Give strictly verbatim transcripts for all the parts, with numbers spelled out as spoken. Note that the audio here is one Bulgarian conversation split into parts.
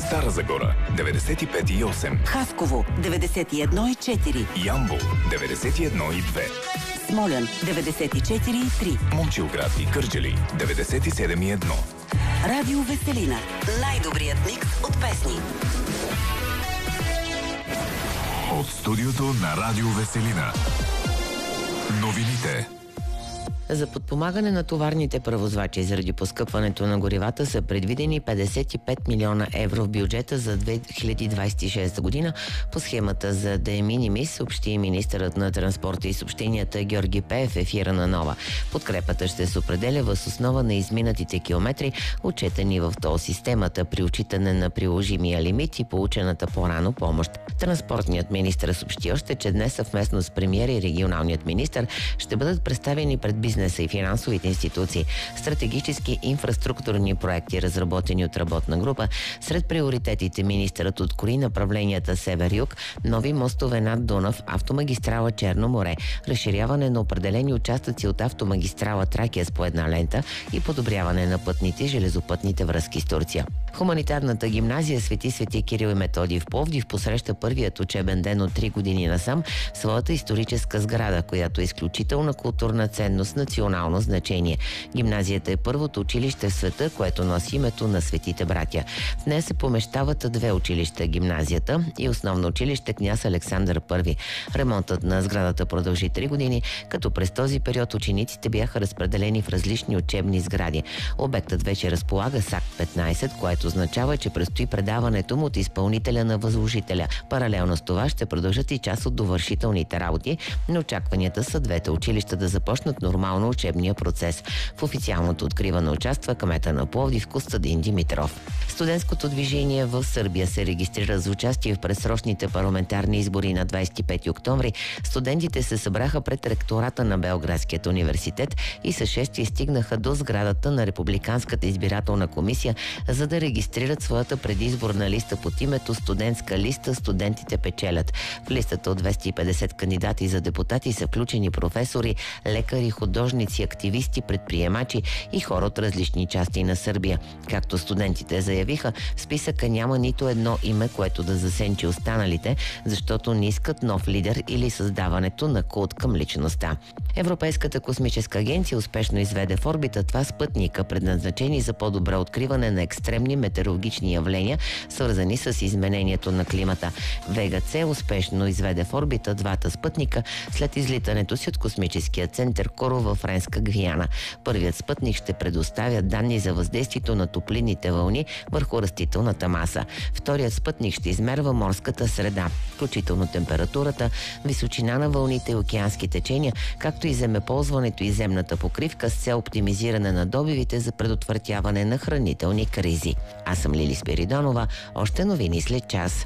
Стара Загора деветдесет и пет и осем, Хасково деветдесет и едно и четири, Ямбол деветдесет и едно и две, Смолян деветдесет и четири и три, Момчилград и Кърджали деветдесет и седем и едно. Радио Веселина. Най-добрият микс от песни. От студиото на Радио Веселина. Новините. За подпомагане на товарните превозвачи заради поскъпването на горивата са предвидени петдесет и пет милиона евро в бюджета за две хиляди двадесет и шеста година по схемата за de minimis, съобщи министърът на транспорта и съобщенията Георги Пеев в ефира на Нова. Подкрепата ще се определя въз основа на изминатите километри, отчетени в тол системата при отчитане на приложимия лимит и получената по-рано помощ. Транспортният министър съобщи още, че днес съвместно с премиера и регионалният министър ще бъдат представени пред бизнеса и финансовите институции стратегически инфраструктурни проекти, разработени от работна група. Сред приоритетите министърът открои направленията Север-Юг, нови мостове над Дунав, автомагистрала Черно море, разширяване на определени участъци от автомагистрала Тракия с по една лента и подобряване на пътните и железопътните връзки с Турция. Хуманитарната гимназия Свети Свети Кирил и Методий в Пловдив посреща първият учебен ден от три години насам своята историческа сграда, която е изключителна културна ценност, национално значение. Гимназията е първото училище в света, което носи името на Светите братя. В нея се помещават две училища – гимназията и основно училище Княз Александър Първи. Ремонтът на сградата продължи три години, като през този период учениците бяха разпределени в различни учебни сгради. Обектът вече разполага с акт петнадесет, което означава, че предстои предаването му от изпълнителя на възложителя. Паралелно с това ще продължат и част от довършителните работи, но очакванията са двете училища да започнат нормално учебния процес. В официалното откриване участва кмета на Пловдив Костадин Димитров. Студентското движение в Сърбия се регистрира за участие в предсрочните парламентарни избори на двадесет и пети октомври. Студентите се събраха пред ректората на Белградският университет и със шествие стигнаха до сградата на Републиканската избирателна комисия, за да регистрират своята предизборна листа под името Студентска листа "Студентите печелят". В листата от двеста и петдесет кандидати за депутати са включени професори, лекари, художници, активисти, предприемачи и хора от различни части на Сърбия. Както студентите заявиха, в списъка няма нито едно име, което да засенчи останалите, защото не искат нов лидер или създаването на култ към личността. Европейската космическа агенция успешно изведе в орбита два спътника, предназначени за по-добро откриване на екстремни метеорологични явления, свързани с изменението на климата. Вега С успешно изведе в орбита двата спътника след излитането си от космическия център Коро във Френска Гвиана. Първият спътник ще предоставя данни за въздействието на топлинните вълни върху растителната маса. Вторият спътник ще измерва морската среда, включително температурата, височина на вълните и океански течения, както и земеползването и земната покривка с цел оптимизиране на добивите за предотвратяване на хранителни кризи. Аз съм Лили Спиридонова. Още новини след час.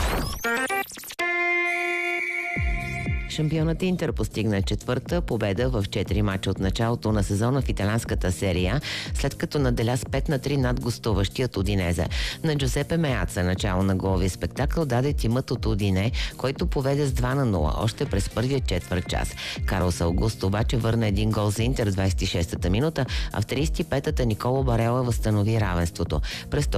Шампионът Интер постигна четвърта победа в четири мача от началото на сезона в италианската серия, след като наделя с пет на три над гостуващият Удинезе. На Джузепе Меаца начало на головия спектакъл даде тимът от Удине, който поведе с два на нула още през първия четвърт час. Карлос Аугусто обаче върна един гол за Интер в двадесет и шестата минута, а в тридесет и петата Николо Барела възстанови равенството. През